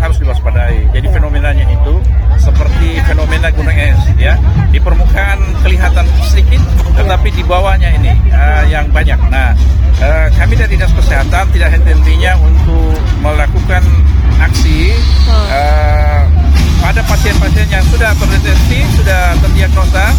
harus diwaspadai. Jadi fenomenanya itu seperti fenomena gunung es, ya. Di permukaan kelihatan sedikit, tetapi di bawahnya ini yang banyak. Nah, kami dari Dinas Kesehatan tidak henti-hentinya untuk melakukan aksi pada pasien-pasien yang sudah terdeteksi, sudah terdiagnosa,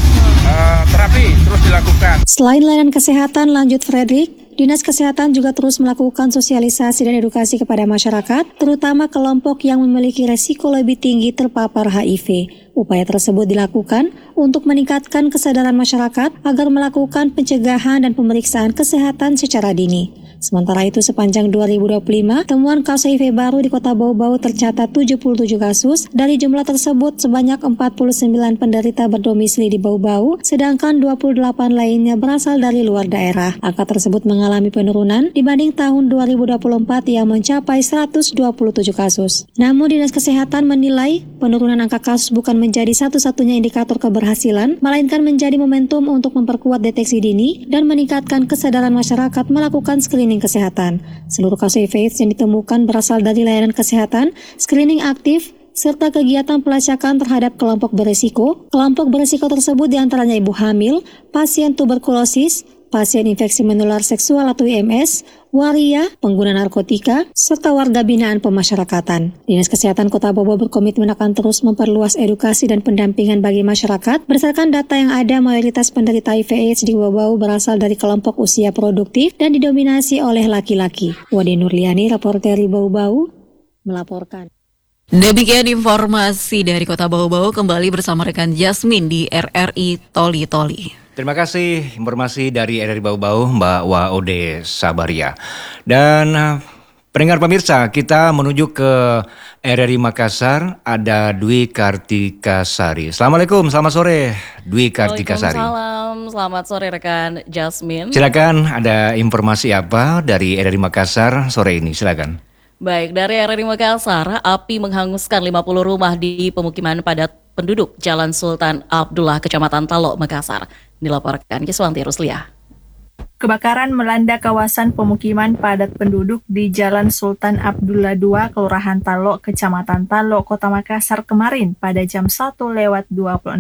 terapi terus dilakukan. Selain layanan kesehatan, lanjut Fredrik, Dinas Kesehatan juga terus melakukan sosialisasi dan edukasi kepada masyarakat, terutama kelompok yang memiliki resiko lebih tinggi terpapar HIV. Upaya tersebut dilakukan untuk meningkatkan kesadaran masyarakat agar melakukan pencegahan dan pemeriksaan kesehatan secara dini. Sementara itu, sepanjang 2025, temuan kasus HIV baru di Kota Bau-Bau tercatat 77 kasus. Dari jumlah tersebut, sebanyak 49 penderita berdomisili di Bau-Bau, sedangkan 28 lainnya berasal dari luar daerah. Angka tersebut mengalami penurunan dibanding tahun 2024 yang mencapai 127 kasus. Namun, Dinas Kesehatan menilai penurunan angka kasus bukan menjadi satu-satunya indikator keberhasilan, melainkan menjadi momentum untuk memperkuat deteksi dini dan meningkatkan kesadaran masyarakat melakukan screening kesehatan. Seluruh kasus HIV yang ditemukan berasal dari layanan kesehatan, screening aktif, serta kegiatan pelacakan terhadap kelompok berisiko. Kelompok berisiko tersebut diantaranya ibu hamil, pasien tuberkulosis, pasien infeksi menular seksual atau IMS, waria, pengguna narkotika, serta warga binaan pemasyarakatan. Dinas Kesehatan Kota Bau-Bau berkomitmen akan terus memperluas edukasi dan pendampingan bagi masyarakat. Berdasarkan data yang ada, mayoritas penderita HIV/AIDS di Bau-Bau berasal dari kelompok usia produktif dan didominasi oleh laki-laki. Wade Nurliani, reporter di Bau-Bau, melaporkan. Demikian informasi dari Kota Bau-Bau, kembali bersama rekan Jasmine di RRI Toli-Toli. Terima kasih informasi dari RRI Bau-Bau, Mbak Waode Sabaria. Dan pendengar pemirsa, kita menuju ke RRI Makassar, ada Dwi Kartika Sari. Assalamualaikum, selamat sore Dwi Kartika Sari. Waalaikumsalam, selamat sore rekan Jasmine. Silakan, ada informasi apa dari RRI Makassar sore ini, silakan. Baik, dari RRI Makassar, api menghanguskan 50 rumah di pemukiman padat penduduk Jalan Sultan Abdullah, Kecamatan Talok, Makassar. Dilaporkan Kiswanti Ruslia. Kebakaran melanda kawasan pemukiman padat penduduk di Jalan Sultan Abdullah II, Kelurahan Talok, Kecamatan Talok, Kota Makassar kemarin pada jam 1:26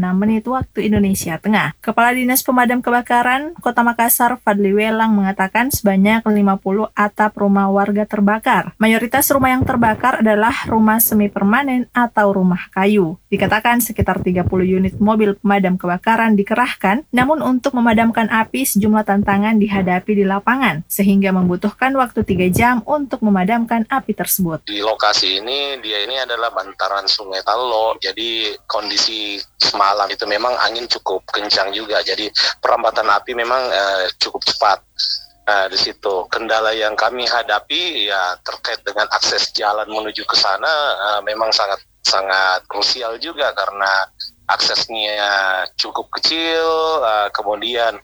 waktu Indonesia Tengah. Kepala Dinas Pemadam Kebakaran Kota Makassar, Fadli Welang, mengatakan sebanyak 50 atap rumah warga terbakar. Mayoritas rumah yang terbakar adalah rumah semi permanen atau rumah kayu. Dikatakan sekitar 30 unit mobil pemadam kebakaran dikerahkan, namun untuk memadamkan api sejumlah tantangan dihadapi di lapangan, sehingga membutuhkan waktu 3 jam untuk memadamkan api tersebut. Di lokasi ini, dia ini adalah bantaran Sungai Talok, jadi kondisi semalam itu memang angin cukup kencang juga, jadi perambatan api memang cukup cepat. Di situ kendala yang kami hadapi ya terkait dengan akses jalan menuju ke sana memang sangat krusial juga karena aksesnya cukup kecil, kemudian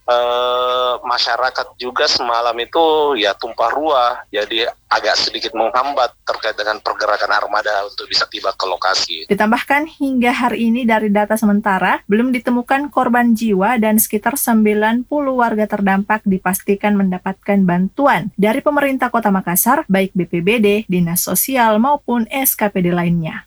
masyarakat juga semalam itu ya tumpah ruah, jadi agak sedikit menghambat terkait dengan pergerakan armada untuk bisa tiba ke lokasi. Ditambahkan hingga hari ini dari data sementara belum ditemukan korban jiwa dan sekitar 90 warga terdampak dipastikan mendapatkan bantuan dari pemerintah Kota Makassar, baik BPBD, Dinas Sosial maupun SKPD lainnya.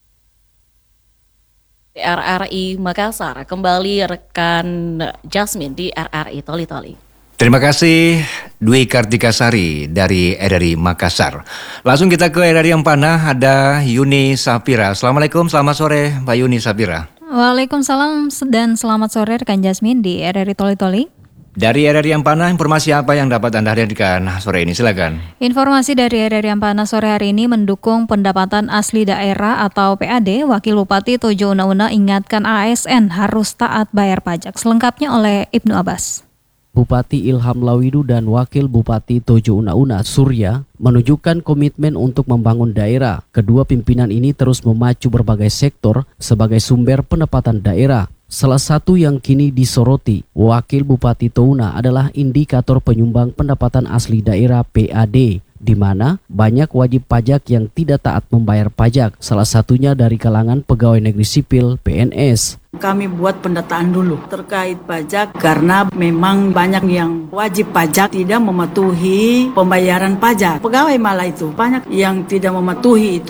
RRI Makassar, kembali rekan Jasmine di RRI Toli-Toli. Terima kasih Dwi Kartika Sari dari RRI Makassar. Langsung kita ke RRI Ampana, ada Yuni Sapira. Assalamualaikum, selamat sore Mbak Yuni Sapira. Waalaikumsalam dan selamat sore rekan Jasmine di RRI Toli-Toli. Dari RRI Ampana, informasi apa yang dapat Anda hadirkan sore ini? Silakan. Informasi dari RRI Ampana sore hari ini mendukung pendapatan asli daerah atau PAD. Wakil Bupati Tojo Una-Una ingatkan ASN harus taat bayar pajak. Selengkapnya oleh Ibnu Abbas. Bupati Ilham Lawidu dan Wakil Bupati Tojo Una-Una Surya menunjukkan komitmen untuk membangun daerah. Kedua pimpinan ini terus memacu berbagai sektor sebagai sumber pendapatan daerah. Salah satu yang kini disoroti Wakil Bupati Touna adalah indikator penyumbang pendapatan asli daerah PAD, di mana banyak wajib pajak yang tidak taat membayar pajak, salah satunya dari kalangan pegawai negeri sipil PNS. Kami buat pendataan dulu terkait pajak karena memang banyak yang wajib pajak tidak mematuhi pembayaran pajak. Pegawai malah itu banyak yang tidak mematuhi itu.